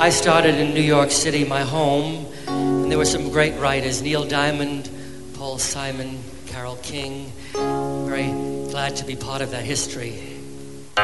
I started in New York City, my home, and there were some great writers, Neil Diamond, Paul Simon, Carole King. Very glad to be part of that history.